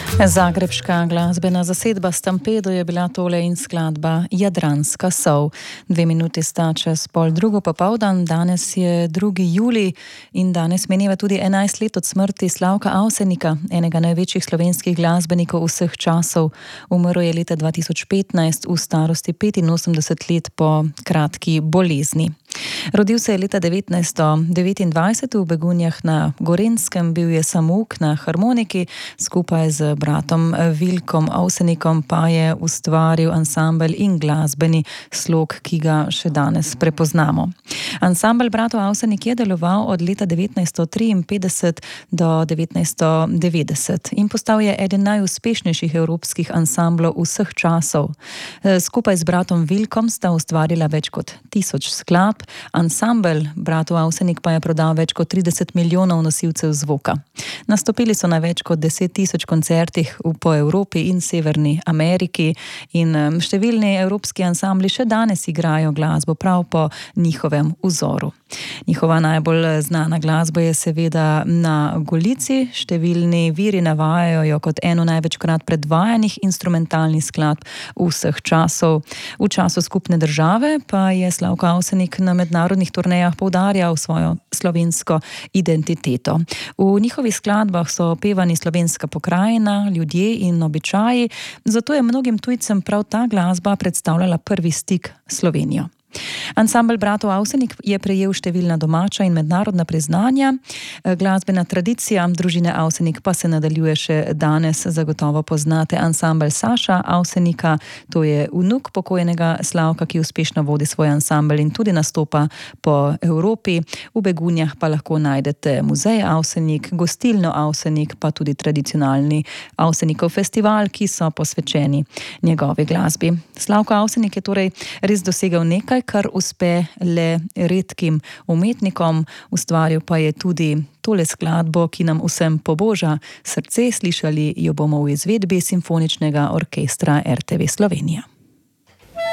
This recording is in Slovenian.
Zagrebška glasbena zasedba Stampedo je bila tole in skladba Jadranska sol. 2 minuti sta čez 1:30 popoldan, danes je 2. julij in danes mineva tudi 11 let od smrti Slavka Avsenika, enega največjih slovenskih glasbenikov vseh časov. Umrl je leta 2015 v starosti 85 let po kratki bolezni. Rodil se je leta 1929 v Begunjah na Gorenjskem, bil je samouk na harmoniki, skupaj z bratom Vilkom Avsenikom pa je ustvaril ansambel in glasbeni slog, ki ga še danes prepoznamo. Ansambel bratov Avsenik je deloval od leta 1953 do 1990 in postal je eden najuspešnejših evropskih ansamblov vseh časov. Skupaj z bratom Vilkom sta ustvarila več kot 1000 skladb. Ansambel bratov Avsenik pa je prodal več kot 30 milijonov nosilcev zvoka. Nastopili so na več kot 10 000 koncertih po Evropi in Severni Ameriki in številni evropski ansambli še danes igrajo glasbo prav po njihovem vzoru. Njihova najbolj znana glasba je seveda Na Golici, številni viri navajajo jo kot eno največkrat predvajanih instrumentalnih skladb vseh časov. V času skupne države pa je Slavko Avsenik na mednarodnih turnejah poudarjal svojo slovensko identiteto. V njihovih skladbah so opevani slovenska pokrajina, ljudje in običaji, zato je mnogim tujcem prav ta glasba predstavljala prvi stik s Slovenijo. Ansambel bratov Avsenik je prejel številna domača in mednarodna priznanja. Glasbena tradicija družine Avsenik pa se nadaljuje še danes. Zagotovo poznate ansambel Saša Avsenika, to je vnuk pokojnega Slavka, ki uspešno vodi svoj ansambel in tudi nastopa po Evropi. V Begunjah pa lahko najdete muzej Avsenik, gostilno Avsenik, pa tudi tradicionalni Avsenikov festival, ki so posvečeni njegovi glasbi. Slavko Avsenik je torej res dosegel nekaj, kar uspe le redkim umetnikom, ustvaril pa je tudi tole skladbo, ki nam vsem poboža srce. Slišali jo bomo v izvedbi Simfoničnega orkestra RTV Slovenija.